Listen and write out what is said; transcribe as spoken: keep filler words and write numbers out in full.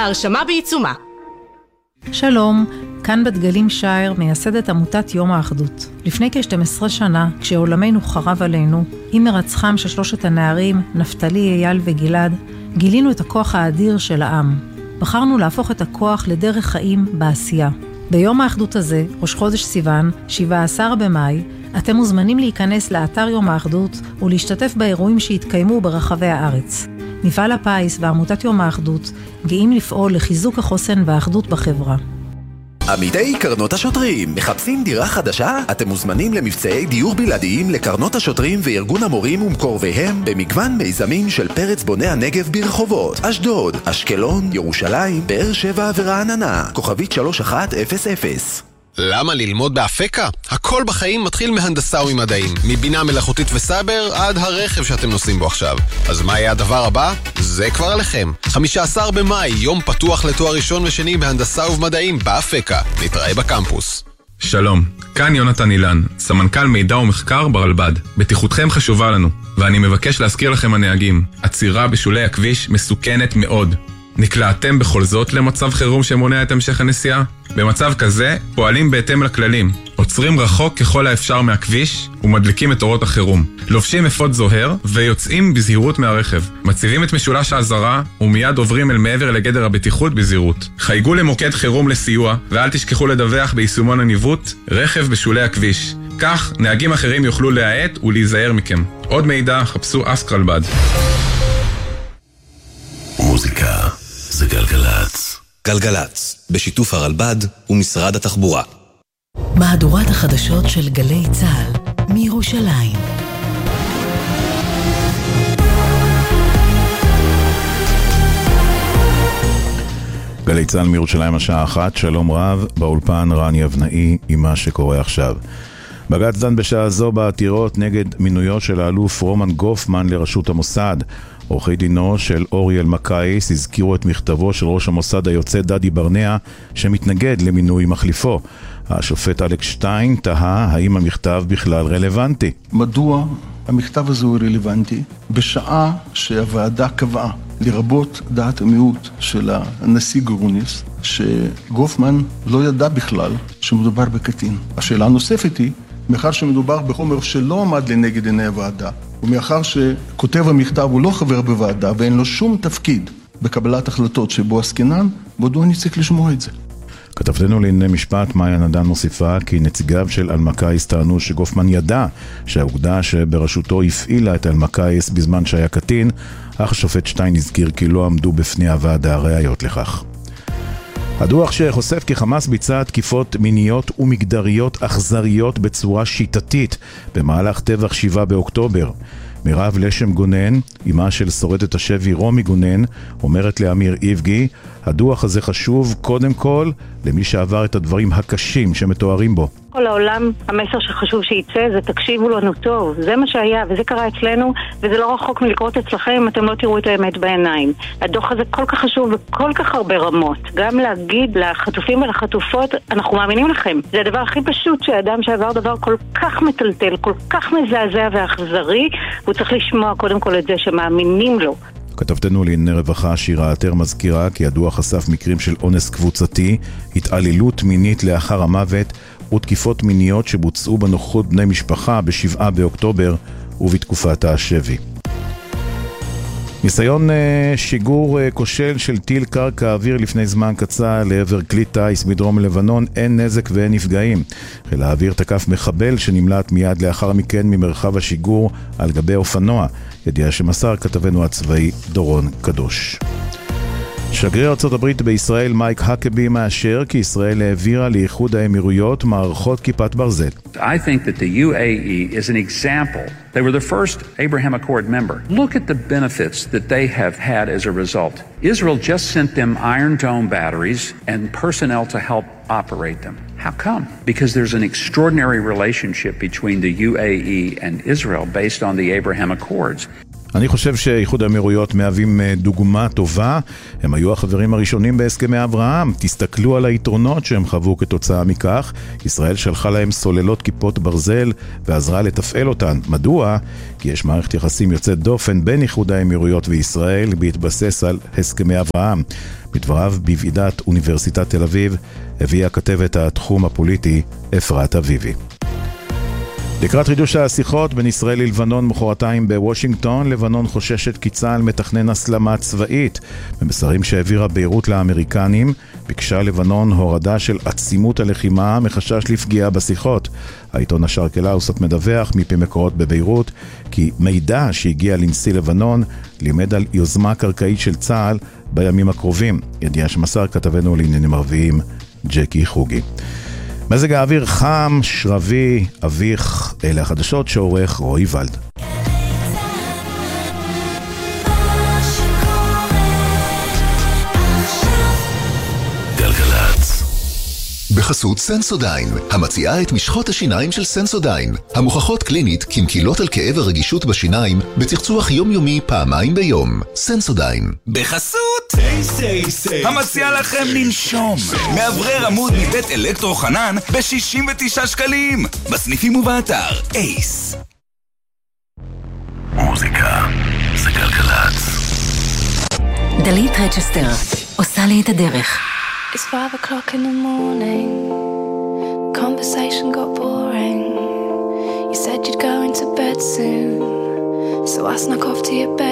ההרשמה בעיצומה. שלום, כאן בת גלים שייר, מייסדת עמותת יום האחדות. לפני כ-שתים עשרה שנה, כשעולמנו חרב עלינו, עם מרצחם של שלושת הנערים, נפתלי, אייל וגלעד, גילינו את הכוח האדיר של העם. בחרנו להפוך את הכוח לדרך חיים בעשייה. ביום האחדות הזה, ראש חודש סיוון, שבעה עשר במאי, אתם מוזמנים להיכנס לאתר יום האחדות ולהשתתף באירועים שהתקיימו ברחבי הארץ. מפעל הפיס ועמותת יום האחדות גאים לפעול לחיזוק החוסן והאחדות בחברה. עמיתי קרנות השוטרים, מחפשים דירה חדשה? אתם מוזמנים למבצעי דיור בלעדיים לקרנות השוטרים וארגון המורים ומקורביהם במגוון מיזמים של פרץ בוני הנגב ברחובות אשדוד, אשקלון, ירושלים, באר שבע ורעננה. כוכבית שלוש אחת אפס אפס. למה ללמוד באפקה? הכל בחיים מתחיל מהנדסה וממדעים, מבינה מלאכותית וסייבר עד הרכב שאתם נוסעים בו עכשיו. אז מה יהיה הדבר הבא? זה כבר עליכם. חמישה עשר במאי, יום פתוח לתואר ראשון ושני בהנדסה ובמדעים באפקה. נתראה בקמפוס. שלום, כאן יונתן אילן, סמנכ"ל מידע ומחקר ברלב"ד. בטיחותכם חשובה לנו, ואני מבקש להזכיר לכם הנהגים, עצירה בשולי הכביש מסוכנת מאוד. נקלעתם בכל זאת למצב חירום שמונע את המשך הנסיעה? במצב כזה פועלים בהתאם לכללים, עוצרים רחוק ככל האפשר מהכביש ומדליקים את אורות החירום, לובשים אפוד זוהר ויוצאים בזהירות מהרכב, מציבים את משולש האזהרה ומיד עוברים אל מעבר לגדר הבטיחות בזהירות. חייגו למוקד חירום לסיוע ואל תשכחו לדווח ביישומון הניווט רכב בשולי הכביש, כך נהגים אחרים יוכלו להאט ולהיזהר מכם. עוד מידע חפשו אסק רלב"ד. מוזיקה זה גלגלץ. גלגלץ, בשיתוף הרלב"ד ומשרד התחבורה. מהדורת החדשות של גלי צהל מירושלים. גלי צהל מירושלים השעה אחת, שלום רב, באולפן רני אבנאי עם מה שקורה עכשיו. בג"ץ דן בשעה זו בעתירות נגד מינויו של האלוף רומן גופמן לראשות המוסד. עורכי דינו של אורי אלמקייס הזכירו את מכתבו של ראש המוסד היוצא דדי ברנע שמתנגד למינוי מחליפו. השופט אלכס שטיין תהה האם המכתב בכלל רלוונטי. מדוע המכתב הזה הוא רלוונטי בשעה שהוועדה קבעה, לרבות דעת המיעוט של הנשיא גרוניס, שגופמן לא ידע בכלל שמדובר בקטין. השאלה הנוספת היא, מאחר שמדובר בחומר שלא עמד לנגד עיני הוועדה, ומאחר שכותב המכתב הוא לא חבר בוועדה ואין לו שום תפקיד בקבלת החלטות שבו עסקינן, מדוע אני צריך לשמוע את זה? כתבתנו לענייני משפט מאיה נדן מוסיפה כי נציגיו של אלמקייס טענו שגופמן ידע שהאוגדה שבראשותו הפעילה את אלמקייס בזמן שהיה קטין, אך השופט שטיין הזכיר כי לא עמדו בפני הוועדה ראיות לכך. הדוח שחושף כי חמאס ביצע תקיפות מיניות ומגדריות אכזריות בצורה שיטתית במהלך טבח שבעה באוקטובר. מירב לשם גונן, אמה של שורדת השבי רומי גונן, אומרת לאמיר איבגי, הדוח הזה חשוב קודם כל למי שעבר את הדברים הקשים שמתוארים בו. כל העולם, המסר שחשוב שייצא זה תקשיבו לנו טוב, זה מה שהיה וזה קרה אצלנו וזה לא רחוק מלקרות אצלכם אם אתם לא תראו את האמת בעיניים. הדוח הזה כל כך חשוב וכל כך הרבה רמות, גם להגיד לחטופים ולחטופות אנחנו מאמינים לכם, זה הדבר הכי פשוט שהאדם שעבר דבר כל כך מטלטל, כל כך מזעזע ואכזרי, הוא צריך לשמוע קודם כל את זה שמאמינים לו. כתבתנו לענייני רווחה שירה עטר מזכירה כי הדוח חשף מקרים של אונס קבוצתי, התעללות מינית לאחר המוות ותקיפות מיניות שבוצעו בנוכחות בני משפחה בשבעה באוקטובר ובתקופת השבי. ניסיון שיגור כושל של טיל קרקע אוויר לפני זמן קצר לעבר כלי טייס מדרום לבנון, אין נזק ואין נפגעים. חיל האוויר תקף מחבל שנמלט מיד לאחר מכן ממרחב השיגור על גבי אופנוע, ידיעה שמסר כתבנו הצבאי דורון קדוש. שגריר ארצות הברית בישראל מייק הקבי מאשר כי ישראל העבירה לאיחוד האמירויות מערכות כיפת ברזל. I think that the U A E is an example. They were the first Abraham Accord member. Look at the benefits that they have had as a result. Israel just sent them Iron Dome batteries and personnel to help operate them. How come? Because there's an extraordinary relationship between the U A E and Israel based on the Abraham Accords. אני חושב שאיחוד האמירויות מהווים דוגמה טובה. הם היו החברים הראשונים בהסכמי אברהם. תסתכלו על היתרונות שהם חוו כתוצאה מכך. ישראל שלחה להם סוללות כיפות ברזל ועזרה לתפעל אותן. מדוע? כי יש מערכת יחסים יוצאת דופן בין איחוד האמירויות וישראל בהתבסס על הסכמי אברהם. בדבריו בוועידת אוניברסיטת תל אביב הביאה כתבת התחום הפוליטי אפרת אביבי. לקראת חידוש השיחות בין ישראל ללבנון מחרתיים בוושינגטון, לבנון חוששת כי צה"ל מתכנן הסלמה צבאית. במסרים שהעבירה ביירות לאמריקנים, ביקשה לבנון הורדה של עצימות הלחימה מחשש לפגיעה בשיחות. העיתון השרק אל-אווסט מדווח מפי מקורות בביירות כי מידע שהגיע לנשיא לבנון לימד על יוזמה קרקעית של צה"ל בימים הקרובים. ידיעה שמסר כתבנו לעניינים ערביים ג'קי חוגי. מזג האוויר חם, שרבי, אביך, אלה החדשות שעורך רועי ולד. בחסות סנסודיין, המציעה את משחות השיניים של סנסודיין, המוכחות קלינית כמקילות על כאב הרגישות בשיניים, בצחצוח יומיומי פעמיים ביום. סנסודיין. בחסות סייס סייס, המציע לכם לנשום. מאוורר עמוד מבית אלקטרו חנן ב-שישים ותשעה שקלים. בסניפים ובאתר אייס. מוזיקה זה גלגלצ. דלית רצ'סטר עושה לי את הדרך. It's five o'clock in the morning. Conversation got boring. You said you'd go into bed soon, so I snuck off to your bed.